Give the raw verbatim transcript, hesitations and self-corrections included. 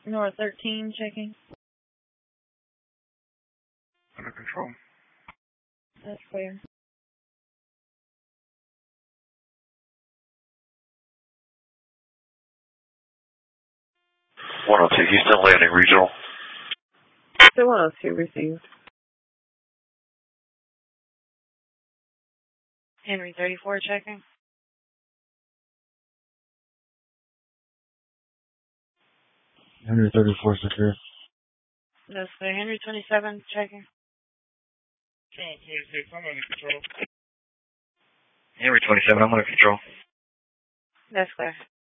North thirteen, checking. Under control. That's clear. one oh two, Houston Landing Regional. So one oh two received. Henry thirty-four, checking. Henry thirty-four, secure. That's clear. Henry twenty-seven, checking. Channel twenty-six, I'm under control. Henry twenty-seven, I'm under control. That's clear.